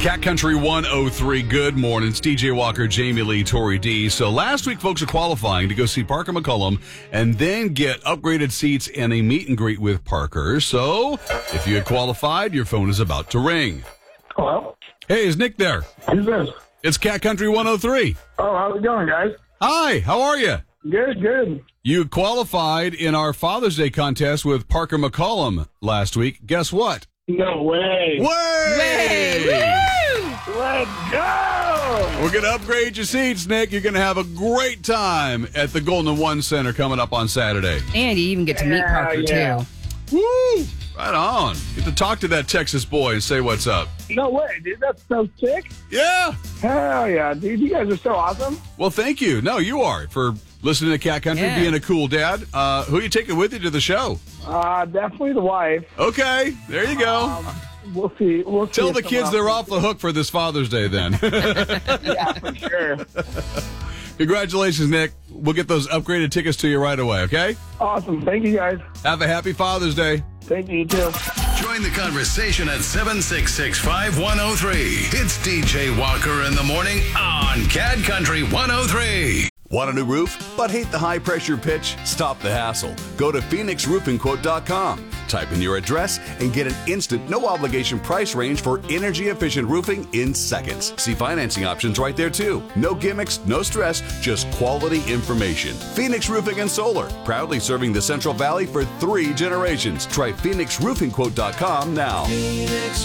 Cat Country 103, good morning. It's DJ Walker, Jamie Lee, Tori D. So last week, folks are qualifying to go see Parker McCollum and then get upgraded seats and a meet and greet with Parker. So if you had qualified, your phone is about to ring. Hello? Hey, is Nick there? Who's this? It's Cat Country 103. Oh, how's it going, guys? Hi, how are you? Good, good. You qualified in our Father's Day contest with Parker McCollum last week. Guess what? No way. Let's go! We're going to upgrade your seats, Nick. You're going to have a great time at the Golden One Center coming up on Saturday. And you even get to meet Parker, yeah. too. Woo! Right on. Get to talk to that Texas boy and say what's up. No way, dude. That's so sick. Yeah. Hell yeah, dude. You guys are so awesome. Well, thank you. No, you are, for listening to Cat Country, Yeah. being a cool dad. Who are you taking with you to the show? Definitely the wife. Okay, there you go. We'll see. Tell if the kids someone they're else- off the hook for this Father's Day then. Yeah, for sure. Congratulations, Nick. We'll get those upgraded tickets to you right away, okay? Awesome. Thank you, guys. Have a happy Father's Day. Thank you, too. Join the conversation at 766-5103. It's DJ Walker in the morning on Cat Country 103. Want a new roof, but hate the high-pressure pitch? Stop the hassle. Go to PhoenixRoofingQuote.com. Type in your address and get an instant, no-obligation price range for energy-efficient roofing in seconds. See financing options right there, too. No gimmicks, no stress, just quality information. Phoenix Roofing and Solar, proudly serving the Central Valley for 3 generations. Try PhoenixRoofingQuote.com now. Phoenix